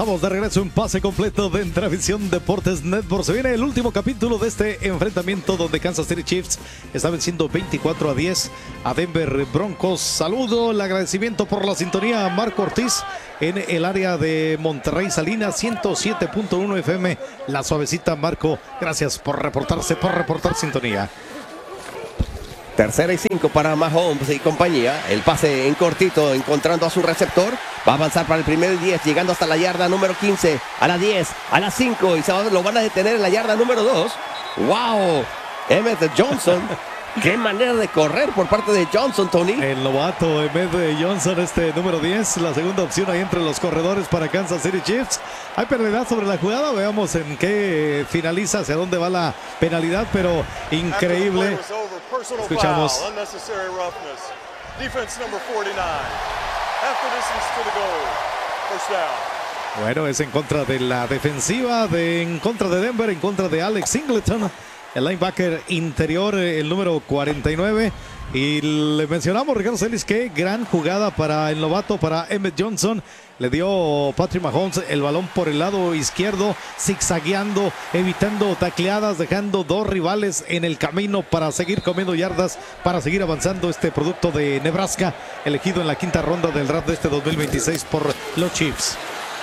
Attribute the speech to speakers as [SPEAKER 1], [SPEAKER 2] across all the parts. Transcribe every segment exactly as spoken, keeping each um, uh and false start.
[SPEAKER 1] Estamos de regreso en pase completo de Entravisión Deportes Network. Se viene el último capítulo de este enfrentamiento donde Kansas City Chiefs está venciendo veinticuatro a diez a Denver Broncos. Saludo, el agradecimiento por la sintonía a Marco Ortiz en el área de Monterrey Salinas, ciento siete punto uno F M. La suavecita, Marco. Gracias por reportarse, por reportar sintonía.
[SPEAKER 2] Tercera y cinco para Mahomes y compañía. El pase en cortito, encontrando a su receptor. Va a avanzar para el primer y diez, llegando hasta la yarda número quince, a la diez, a la cinco. Y se va, lo van a detener en la yarda número dos. ¡Wow! Emmett Johnson. ¡Qué manera de correr por parte de Johnson, Tony!
[SPEAKER 1] El novato Emmett Johnson, este número diez, la segunda opción ahí entre los corredores para Kansas City Chiefs. Hay penalidad sobre la jugada, veamos en qué finaliza, hacia dónde va la penalidad, pero increíble. Escuchamos. Bueno, es en contra de la defensiva, de, en contra de Denver, en contra de Alex Singleton, el linebacker interior, el número cuarenta y nueve. Y le mencionamos, Ricardo Celis, que gran jugada para el novato, para Emmett Johnson. Le dio Patrick Mahomes el balón por el lado izquierdo, zigzagueando, evitando tacleadas, dejando dos rivales en el camino para seguir comiendo yardas, para seguir avanzando este producto de Nebraska, elegido en la quinta ronda del draft de este dos mil veintiséis por los Chiefs.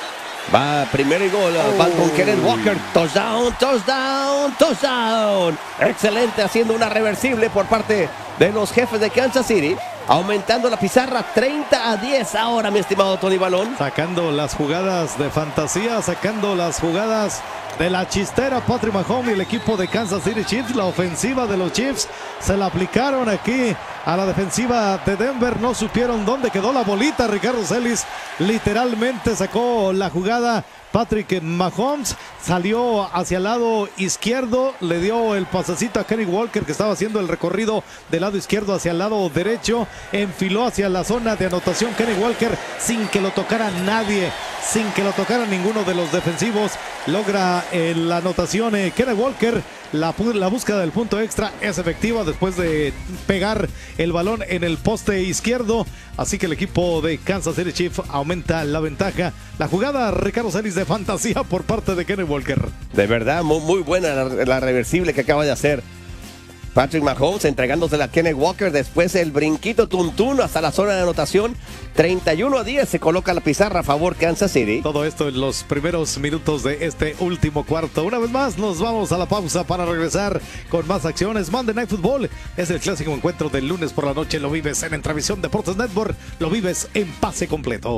[SPEAKER 2] Va primero y gol, oh. Va con Kenneth Walker, touchdown, touchdown, touchdown. Excelente, haciendo una reversible por parte de los jefes de Kansas City, aumentando la pizarra treinta a diez ahora, mi estimado Tony Balón.
[SPEAKER 1] Sacando las jugadas de fantasía, sacando las jugadas de la chistera Patrick Mahomes y el equipo de Kansas City Chiefs. La ofensiva de los Chiefs se la aplicaron aquí a la defensiva de Denver. No supieron dónde quedó la bolita. Ricardo Celis literalmente sacó la jugada. Patrick Mahomes salió hacia el lado izquierdo, le dio el pasecito a Kenny Walker, que estaba haciendo el recorrido del lado izquierdo hacia el lado derecho, enfiló hacia la zona de anotación Kenny Walker sin que lo tocara nadie, sin que lo tocara ninguno de los defensivos. Logra eh, la anotación eh, Kenny Walker. La, la búsqueda del punto extra es efectiva después de pegar el balón en el poste izquierdo. Así que el equipo de Kansas City Chiefs aumenta la ventaja. La jugada, Ricardo Celis, de fantasía por parte de Kenny Walker.
[SPEAKER 2] De verdad, muy, muy buena la, la reversible que acaba de hacer Patrick Mahomes, entregándosela a Kenny Walker. Después el brinquito tuntún hasta la zona de anotación. treinta y uno a diez se coloca la pizarra a favor Kansas City.
[SPEAKER 1] Todo esto en los primeros minutos de este último cuarto. Una vez más nos vamos a la pausa para regresar con más acciones. Monday Night Football es el clásico encuentro del lunes por la noche. Lo vives en Entravisión Deportes Network. Lo vives en pase completo.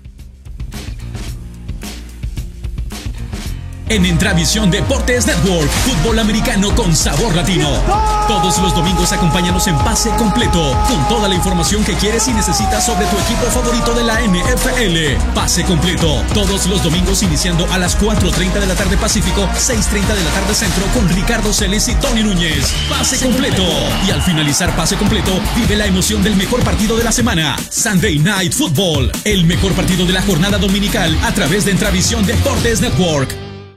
[SPEAKER 3] En Entravisión Deportes Network, fútbol americano con sabor latino. Todos los domingos acompáñanos en pase completo, con toda la información que quieres y necesitas sobre tu equipo favorito de la N F L. Pase completo, todos los domingos iniciando a las cuatro treinta de la tarde Pacífico, seis treinta de la tarde Centro, con Ricardo Celis y Tony Núñez. Pase completo. Y al finalizar pase completo, vive la emoción del mejor partido de la semana. Sunday Night Football, el mejor partido de la jornada dominical a través de Entravisión Deportes Network.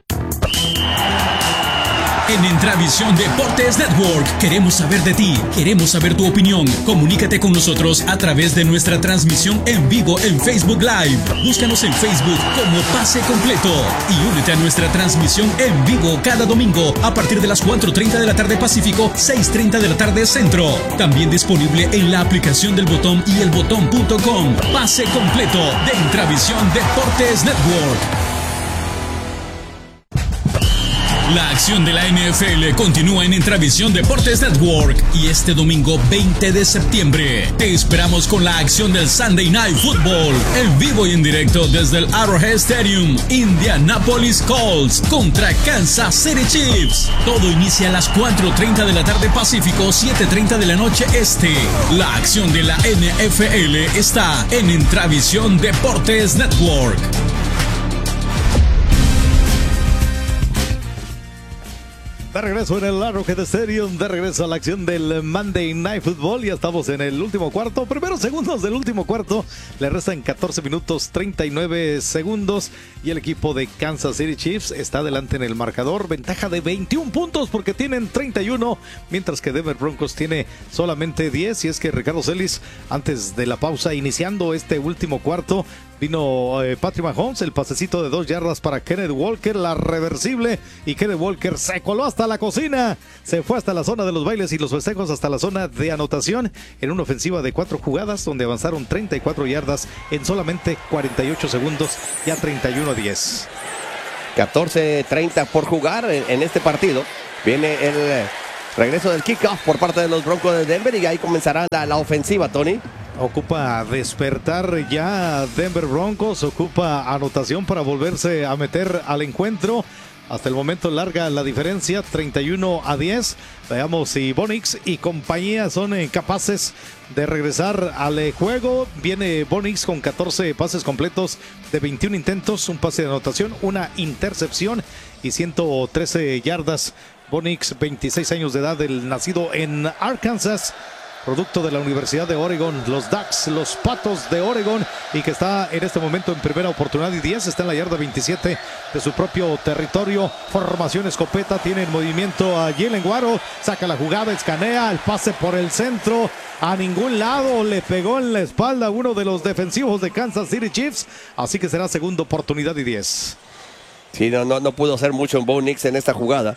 [SPEAKER 3] En Entravisión Deportes Network queremos saber de ti, queremos saber tu opinión. Comunícate con nosotros a través de nuestra transmisión en vivo en Facebook Live. Búscanos en Facebook como Pase Completo y únete a nuestra transmisión en vivo cada domingo a partir de las cuatro treinta de la tarde Pacífico, seis treinta de la tarde Centro. También disponible en la aplicación del Botón y el botón punto com. Pase Completo de Entravisión Deportes Network. La acción de la N F L continúa en Entravisión Deportes Network y este domingo veinte de septiembre te esperamos con la acción del Sunday Night Football en vivo y en directo desde el Arrowhead Stadium. Indianapolis Colts contra Kansas City Chiefs. Todo inicia a las cuatro treinta de la tarde Pacífico, siete treinta de la noche Este. La acción de la N F L está en Entravisión Deportes Network.
[SPEAKER 1] De regreso en el Arrowhead Stadium, de regreso a la acción del Monday Night Football. Ya estamos en el último cuarto, primeros segundos del último cuarto. Le restan catorce minutos treinta y nueve segundos y el equipo de Kansas City Chiefs está adelante en el marcador. Ventaja de veintiún puntos porque tienen treinta y uno, mientras que Denver Broncos tiene solamente diez. Y es que Ricardo Celis, antes de la pausa, iniciando este último cuarto, Vino eh, Patrick Mahomes, el pasecito de dos yardas para Kenneth Walker, la reversible, y Kenneth Walker se coló hasta la cocina, se fue hasta la zona de los bailes y los festejos hasta la zona de anotación en una ofensiva de cuatro jugadas donde avanzaron treinta y cuatro yardas en solamente cuarenta y ocho segundos, ya treinta y uno a diez.
[SPEAKER 2] catorce treinta por jugar en, en este partido. Viene el eh, regreso del kickoff por parte de los Broncos de Denver y ahí comenzará la, la ofensiva, Tony.
[SPEAKER 1] Ocupa despertar ya Denver Broncos, ocupa anotación para volverse a meter al encuentro. Hasta el momento larga la diferencia, treinta y uno a diez. Veamos si Bo Nix y compañía son eh, capaces de regresar al eh, juego. Viene Bo Nix con catorce pases completos de veintiún intentos, un pase de anotación, una intercepción y ciento trece yardas. Bo Nix, veintiséis años de edad, el nacido en Arkansas, producto de la Universidad de Oregon, los Ducks, los Patos de Oregon, y que está en este momento en primera oportunidad y diez, está en la yarda veintisiete de su propio territorio. Formación escopeta, tiene en movimiento a Jalen Guaro, saca la jugada, escanea, el pase por el centro, a ningún lado, le pegó en la espalda a uno de los defensivos de Kansas City Chiefs, así que será segunda oportunidad y diez.
[SPEAKER 2] Sí, no, no, no pudo hacer mucho en Bo Nix en esta jugada.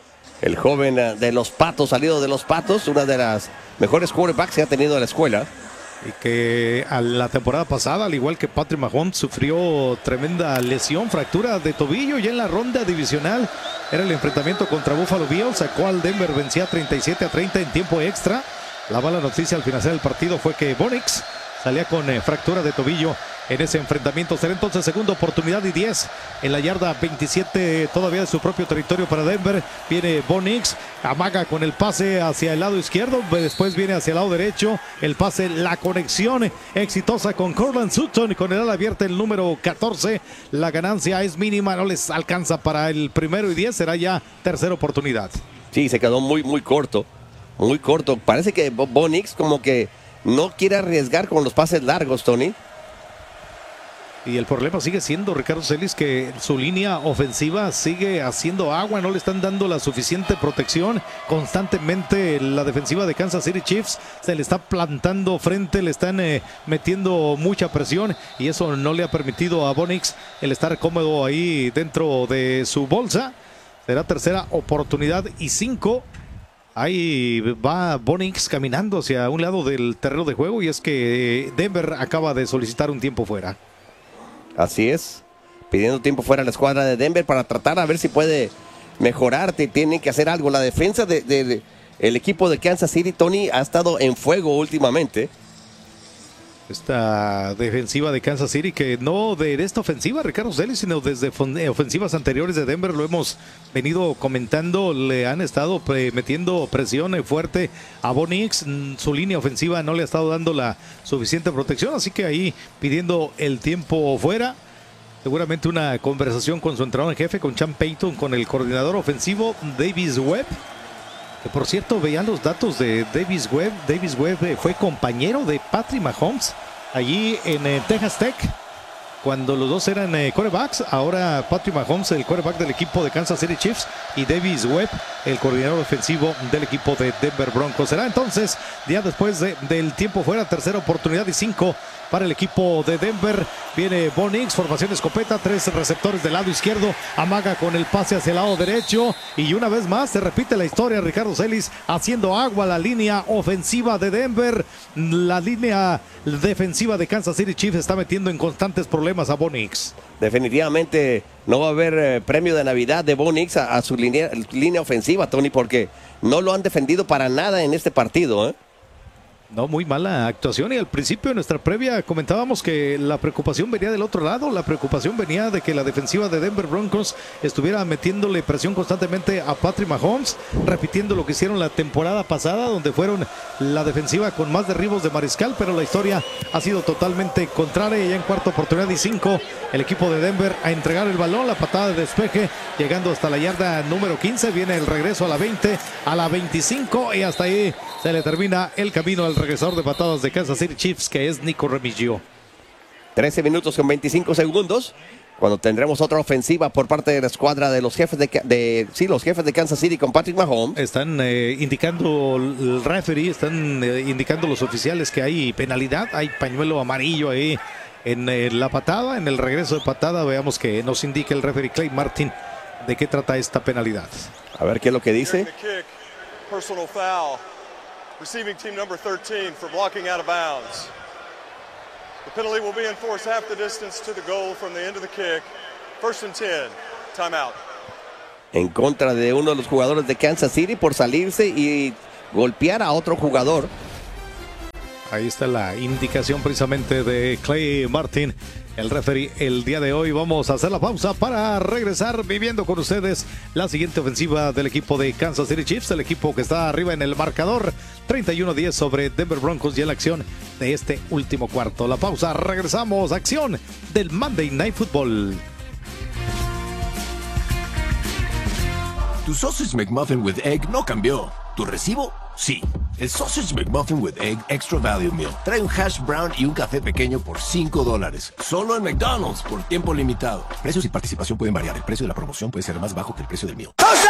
[SPEAKER 2] El joven de los Patos, salido de los Patos, una de las mejores quarterbacks que ha tenido la escuela.
[SPEAKER 1] Y que a la temporada pasada, al igual que Patrick Mahomes, sufrió tremenda lesión, fractura de tobillo, y en la ronda divisional era el enfrentamiento contra Buffalo Bills, sacó al Denver, vencía treinta y siete a treinta en tiempo extra. La mala noticia al finalizar el partido fue que Bo Nix salía con eh, fractura de tobillo en ese enfrentamiento. Será entonces segunda oportunidad y diez en la yarda veintisiete todavía de su propio territorio para Denver. Viene Bo Nix, amaga con el pase hacia el lado izquierdo, después viene hacia el lado derecho, el pase, la conexión exitosa con Courtland Sutton, con el ala abierta el número catorce. La ganancia es mínima, no les alcanza para el primero y diez, será ya tercera oportunidad.
[SPEAKER 2] Sí, se quedó muy, muy corto, muy corto. Parece que Bo, Bo Nix como que no quiere arriesgar con los pases largos, Tony.
[SPEAKER 1] Y el problema sigue siendo, Ricardo Celis, que su línea ofensiva sigue haciendo agua, no le están dando la suficiente protección. Constantemente la defensiva de Kansas City Chiefs se le está plantando frente, le están eh, metiendo mucha presión, y eso no le ha permitido a Bo Nix el estar cómodo ahí dentro de su bolsa. Será tercera oportunidad y cinco. Ahí va Bo Nix caminando hacia un lado del terreno de juego, y es que Denver acaba de solicitar un tiempo fuera.
[SPEAKER 2] Así es, pidiendo tiempo fuera a la escuadra de Denver para tratar a ver si puede mejorar. Tienen que hacer algo. La defensa del de, de, el equipo de Kansas City, Tony, ha estado en fuego últimamente.
[SPEAKER 1] Esta defensiva de Kansas City, que no de esta ofensiva, Ricardo Celis, sino desde ofensivas anteriores de Denver, lo hemos venido comentando, le han estado pre metiendo presión fuerte a Bo Nix. Su línea ofensiva no le ha estado dando la suficiente protección, así que ahí pidiendo el tiempo fuera. Seguramente una conversación con su entrenador en jefe, con Sean Payton, con el coordinador ofensivo Davis Webb. Que por cierto, veían los datos de Davis Webb. Davis Webb fue compañero de Patrick Mahomes allí en eh, Texas Tech, cuando los dos eran eh, quarterbacks. Ahora Patrick Mahomes, el quarterback del equipo de Kansas City Chiefs, y Davis Webb, el coordinador ofensivo del equipo de Denver Broncos. Será entonces, día después de, del tiempo fuera, tercera oportunidad y cinco para el equipo de Denver. Viene Bo Nix, formación escopeta, tres receptores del lado izquierdo, amaga con el pase hacia el lado derecho, y una vez más se repite la historia, Ricardo Celis, haciendo agua la línea ofensiva de Denver. La línea defensiva de Kansas City Chiefs está metiendo en constantes problemas a Bo Nix.
[SPEAKER 2] Definitivamente no va a haber eh, premio de Navidad de Bo Nix a, a su línea, línea ofensiva, Tony, porque no lo han defendido para nada en este partido, ¿eh?
[SPEAKER 1] No, muy mala actuación, y al principio de nuestra previa comentábamos que la preocupación venía del otro lado. La preocupación venía de que la defensiva de Denver Broncos estuviera metiéndole presión constantemente a Patrick Mahomes, repitiendo lo que hicieron la temporada pasada, donde fueron la defensiva con más derribos de mariscal, pero la historia ha sido totalmente contraria. Y ya en cuarta oportunidad y cinco, el equipo de Denver a entregar el balón, la patada de despeje, llegando hasta la yarda número quince, viene el regreso a la veinte, a la veinticinco, y hasta ahí se le termina el camino al regresador de patadas de Kansas City Chiefs, que es Nico Remigio.
[SPEAKER 2] trece minutos con veinticinco segundos, cuando tendremos otra ofensiva por parte de la escuadra de los jefes de, de sí, los jefes de Kansas City con Patrick Mahomes.
[SPEAKER 1] Están eh, indicando el referee, están eh, indicando los oficiales que hay penalidad, hay pañuelo amarillo ahí en eh, la patada, en el regreso de patada. Veamos que nos indique el referee Clay Martin de qué trata esta penalidad.
[SPEAKER 2] A ver qué es lo que dice.
[SPEAKER 4] Personal foul. Receiving team number thirteen for blocking out of bounds. The penalty will be enforced half the distance to the goal from the end of the kick. First and ten. Timeout.
[SPEAKER 2] En contra de uno de los jugadores de Kansas City por salirse y golpear a otro jugador.
[SPEAKER 1] Ahí está la indicación precisamente de Clay Martin, el referee el día de hoy. Vamos a hacer la pausa para regresar viviendo con ustedes la siguiente ofensiva del equipo de Kansas City Chiefs, el equipo que está arriba en el marcador treinta y uno a diez sobre Denver Broncos y en la acción de este último cuarto. La pausa, regresamos, acción del Monday Night Football.
[SPEAKER 5] Tu Sausage McMuffin with Egg no cambió. ¿Tu recibo? Sí. El Sausage McMuffin with Egg Extra Value Meal trae un hash brown y un café pequeño por cinco dólares. Solo en McDonald's por tiempo limitado. Precios y participación pueden variar. El precio de la promoción puede ser más bajo que el precio del meal.